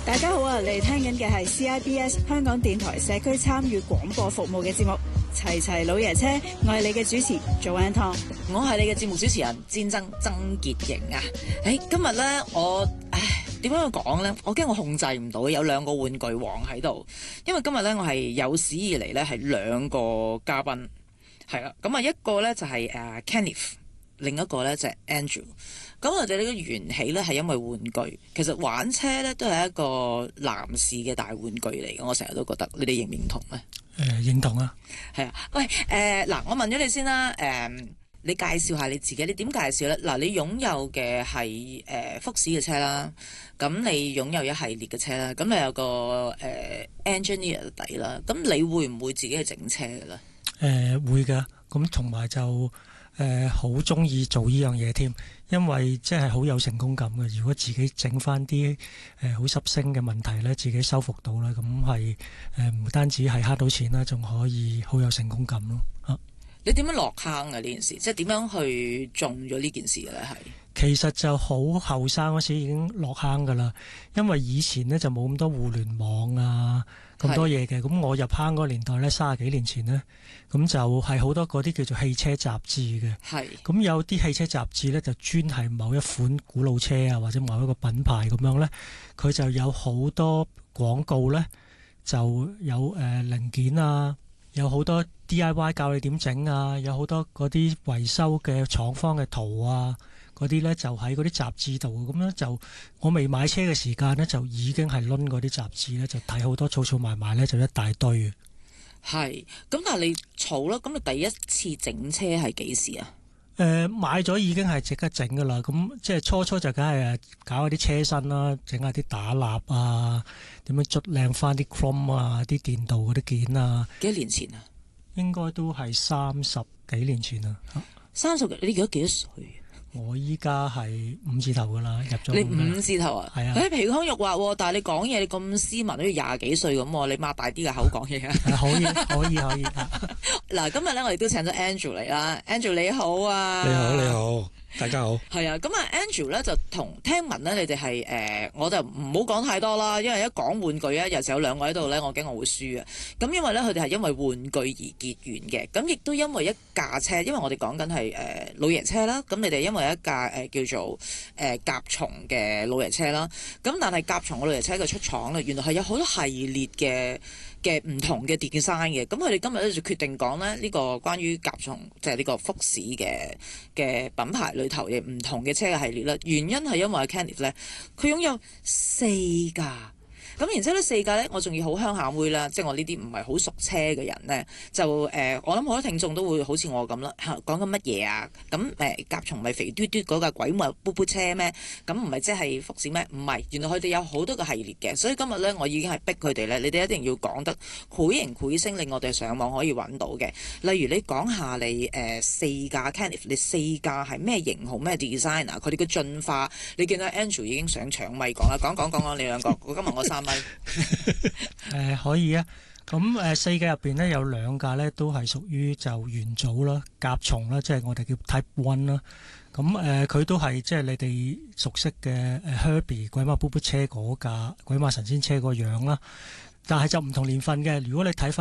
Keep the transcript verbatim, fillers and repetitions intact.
大家好啊！你哋聽緊嘅係 C I B S 香港電台社區參與廣播服務嘅節目《齊齊老爺車》，我係你嘅主持Joanne Tong， 我係你嘅節目主持人戰爭曾潔瑩啊！誒，今日咧我唉點樣去講咧？我驚我控制唔到，有兩個玩具王喺度，因為今日咧我係有史以嚟咧係兩個嘉賓，係啦，咁啊一個咧就係誒 Kenneth， 另一個咧就係 Andrew。咁我哋呢個緣起咧係因為玩具，其實玩車咧都係一個男士嘅大玩具嚟嘅，我成日都覺得，你哋認唔認同咧？ 誒、呃，認同啊！ 係啊，喂，誒、呃、嗱，我問咗你先啦，誒、呃，你介紹下你自己，你點介紹咧？嗱，你擁有嘅係誒福士嘅車啦，咁你擁有一系列嘅車啦，咁你有個誒、呃、engineer 底啦，咁你會唔會自己去整車嘅咧？ 誒、呃，會㗎，咁同埋就誒好中意做呢樣嘢添。因為即係好有成功感嘅，如果自己整翻啲誒好濕星嘅問題咧，自己修復到啦，咁係誒唔單止係慳到錢啦，仲可以好有成功感咯。啊， 你點樣落坑啊？呢件事即係點樣去中咗呢件事嘅咧？係其實就好後生嗰時已經落坑噶啦，因為以前呢就冇咁多互聯網啊，咁多嘢嘅。咁我入坑嗰個年代咧，三十幾年前呢，咁就係好多嗰啲叫做汽車雜誌嘅。係咁有啲汽車雜誌咧，就專係某一款古老車啊，或者某一個品牌咁樣咧，佢就有好多廣告咧，就有誒、呃、零件啊，有好多 D I Y 教你點整啊，有好多嗰啲維修嘅廠方嘅圖啊。嗰啲呢就喺嗰啲雜誌度，咁樣就我未買車嘅時間呢，就已經係攆嗰啲雜誌呢，就睇好多儲儲埋埋呢，就一大堆嘅。係，咁但係你儲啦，咁你第一次整車係幾時啊？誒、呃，買咗已經係即刻整噶啦，咁即係初初就梗係搞下啲車身啦，整下啲打蠟啊，點樣捽靚翻啲 chrome 啊，啲電鍍嗰啲件啊。幾多年前啊？應該都係三十幾年前啦。三十幾？你而家幾多歲？我依家係五字頭噶啦，入咗。你五字頭啊？係啊。誒，皮腔肉滑喎，但係你講嘢你咁斯文，好似廿幾歲咁喎，你擘大啲嘅口講嘢啊？可以，可以，可以。嗱，今日咧我哋都請咗 Andrew 嚟啦。Andrew 你好啊！你好，你好。大家好，係啊，咁啊 Andrew 咧就同聽聞咧，你哋係誒，我就唔好講太多啦，因為一講玩具啊，有時有兩個喺度咧，我驚我會輸啊。咁因為咧，佢哋係因為玩具而結緣嘅，咁亦都因為一架車，因為我哋講緊係誒老爺車啦，咁你哋因為一架誒、呃、叫做誒甲蟲嘅老爺車啦，咁但係甲蟲嘅老爺車嘅出廠咧，原來係有好多系列嘅嘅唔同嘅 design 嘅，咁佢哋今日咧就決定講咧呢個關於甲蟲即係呢個福士嘅嘅品牌裏頭嘅唔同嘅車嘅系列啦。原因係因為 Kenneth 咧，佢擁有四架。咁然之後呢四架咧，我仲要好鄉下妹啦，即係我呢啲唔係好熟車嘅人咧，就誒、呃，我諗好多聽眾都會好似我咁啦，講緊乜嘢啊？咁誒、呃，甲蟲咪肥嘟嘟嗰架鬼咪嘟嘟車咩？咁唔係即係福士咩？唔係，原來佢哋有好多個系列嘅，所以今日咧，我已經係逼佢哋咧，你哋一定要講得繪形繪聲，令我哋上網可以揾到嘅。例如你講下你誒、呃、四架 Kenneth， 你四架係咩型號咩 design 啊？佢哋嘅進化，你見到 Andrew 已經想搶咪講啦，講講講講你兩個，我今日我三。誒、 呃，可以啊。咁誒、呃，四架入邊呢，有兩架呢都係屬於就元祖啦，甲蟲啦，即係我哋叫 Type One 啦。咁誒，佢、呃、都係即係你哋熟悉嘅誒 Herbie 鬼馬噗噗車嗰架鬼馬神仙車個樣啦。但係就唔同年份嘅。如果你睇翻。